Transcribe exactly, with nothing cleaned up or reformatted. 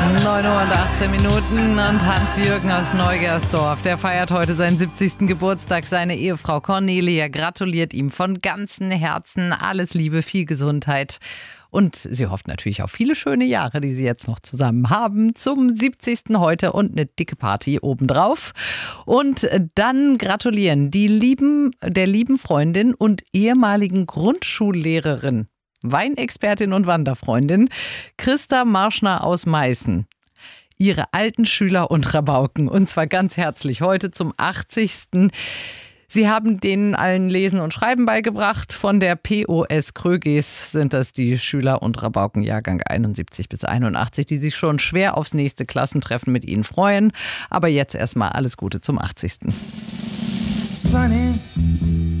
neun Uhr und achtzehn Minuten und Hans-Jürgen aus Neugersdorf, der feiert heute seinen siebzigsten Geburtstag. Seine Ehefrau Cornelia gratuliert ihm von ganzem Herzen. Alles Liebe, viel Gesundheit. Und sie hofft natürlich auf viele schöne Jahre, die sie jetzt noch zusammen haben. Zum siebzigsten heute und eine dicke Party obendrauf. Und dann gratulieren die lieben, der lieben Freundin und ehemaligen Grundschullehrerin, Weinexpertin und Wanderfreundin Christa Marschner aus Meißen. Ihre alten Schüler und Rabauken. Und zwar ganz herzlich heute zum achtzigsten Sie haben denen allen Lesen und Schreiben beigebracht. Von der P O S Krögis sind das die Schüler und Rabauken Jahrgang einundsiebzig bis einundachtzig, die sich schon schwer aufs nächste Klassentreffen mit ihnen freuen. Aber jetzt erstmal alles Gute zum achtzigsten Sunny.